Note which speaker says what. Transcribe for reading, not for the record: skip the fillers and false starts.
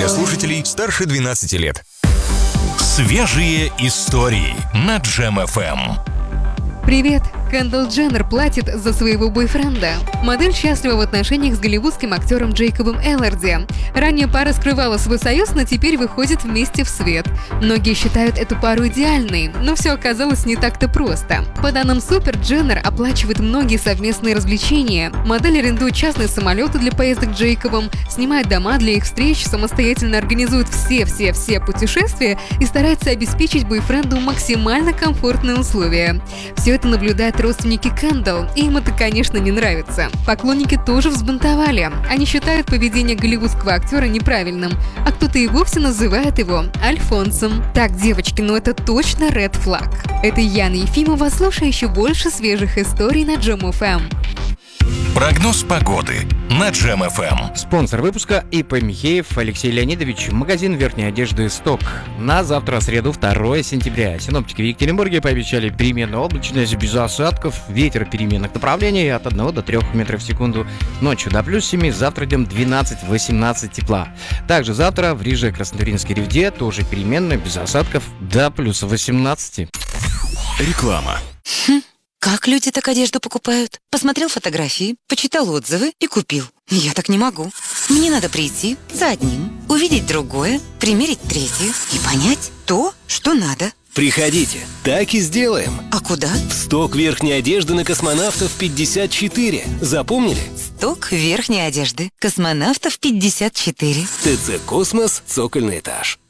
Speaker 1: для слушателей старше 12 лет.
Speaker 2: Свежие истории на Джем FM.
Speaker 3: Привет! Кендалл Дженнер платит за своего бойфренда. Модель счастлива в отношениях с голливудским актером Джейкобом Элорди. Ранее пара скрывала свой союз, но теперь выходит вместе в свет. Многие считают эту пару идеальной, но все оказалось не так-то просто. По данным Супер, Дженнер оплачивает многие совместные развлечения. Модель арендует частные самолеты для поездок с Джейкобом, снимает дома для их встреч, самостоятельно организует все путешествия и старается обеспечить бойфренду максимально комфортные условия. Все это наблюдают родственники Кендалл, и им это, конечно, не нравится. Поклонники тоже взбунтовали. Они считают поведение голливудского актера неправильным, а кто-то и вовсе называет его Альфонсом. Так, девочки, это точно red flag. Это Яна Ефимова, слушай еще больше свежих историй на Джем FM.
Speaker 2: Прогноз погоды на Джем FM.
Speaker 4: Спонсор выпуска ИП Михеев Алексей Леонидович, магазин верхней одежды «Сток». На завтра, среду, 2 сентября. Синоптики в Екатеринбурге пообещали переменную облачность без осадков, ветер переменных направлений от 1 до 3 метров в секунду. Ночью до +7, завтра днем 12-18 тепла. Также завтра в Риже, Краснотуринской Ревде тоже переменная, без осадков, до +18.
Speaker 1: Реклама.
Speaker 5: Как люди так одежду покупают? Посмотрел фотографии, почитал отзывы и купил. Я так не могу. Мне надо прийти за одним, увидеть другое, примерить третье и понять то, что надо.
Speaker 6: Приходите, так и сделаем.
Speaker 5: А куда?
Speaker 6: В сток верхней одежды на Космонавтов 54. Запомнили?
Speaker 5: Сток верхней одежды. Космонавтов 54.
Speaker 6: ТЦ «Космос», цокольный этаж.